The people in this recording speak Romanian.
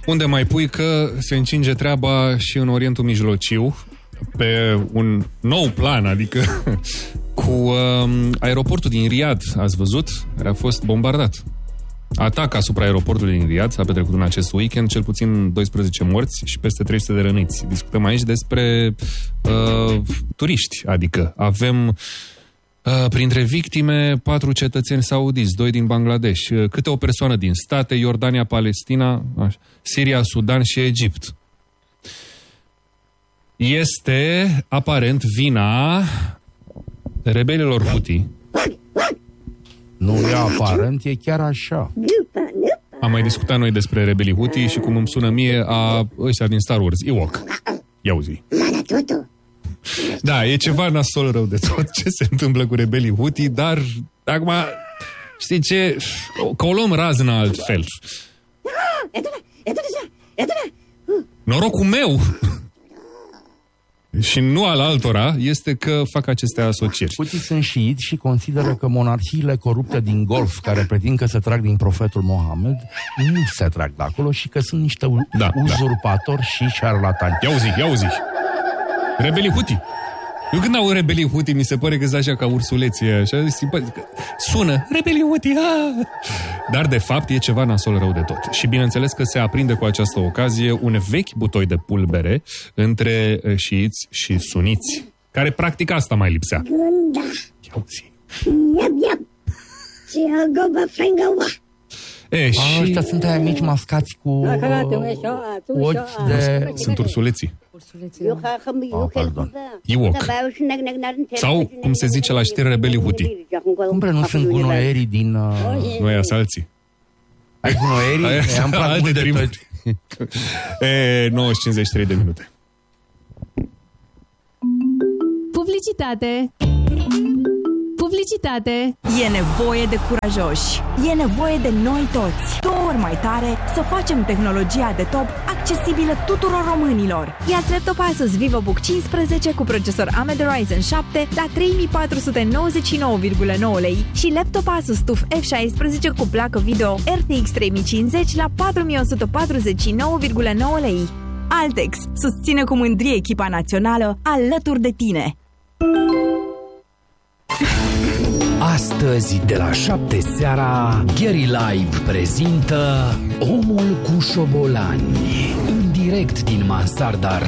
Unde mai pui că se încinge treaba și în Orientul Mijlociu, pe un nou plan, adică cu aeroportul din Riyadh, ați văzut? Care a fost bombardat. Atac asupra aeroportului din Riyadh s-a petrecut în acest weekend, cel puțin 12 morți și peste 300 de răniți. Discutăm aici despre turiști, adică avem printre victime 4 cetățeni saudiți, 2 din Bangladesh, câte o persoană din state, Iordania, Palestina, Siria, Sudan și Egipt. Este aparent vina rebelilor Houthi. Nu e aparent, e chiar așa. Am mai discutat noi despre rebelii Houthi și cum îmi sună mie a ăștia din Star Wars, Ewok. Ia auzi. Da, e ceva nasol rău de tot ce se întâmplă cu rebelii Houthi, dar acum, știi ce, că o luăm razna altfel. Norocul meu și nu al altora este că fac aceste asocieri. Houthi sunt șiiți și consideră că monarhiile corupte din Golf, care pretind că se trag din profetul Mohamed, nu se trag de acolo și că sunt niște uzurpatori și șarlatani. Ia auzi. Rebelii Houthi. Eu când au rebelii Houthi, mi se pare că sunt așa ca ursuleții, așa, sună, rebelii Houthi, dar de fapt e ceva nasol rău de tot. Și bineînțeles că se aprinde cu această ocazie un vechi butoi de pulbere între șiiți și suniți, care practic asta mai lipsea. Ia auzi. Și ăștia sunt aia mici mascați cu ochi de... Sunt ursuleții. Pardon. Ewok. Sau, cum se zice la știri, rebelii Houthi. Cum nu sunt gunoierii din... Noi asalții. Ai gunoierii? Am plac mult de tot. 9:53 de minute. Publicitate. E nevoie de curajoși. E nevoie de noi toți. 2 ori mai tare să facem tehnologia de top accesibilă tuturor românilor. Ia-ți laptop Asus VivoBook 15 cu procesor AMD Ryzen 7 la 3499,9 lei și laptop Asus TUF F16 cu placă video RTX 3050 la 4149,9 lei. Altex susține cu mândrie echipa națională alături de tine. Astăzi, de la 7 seara, Gary Live prezintă Omul cu șobolani, în direct din mansarda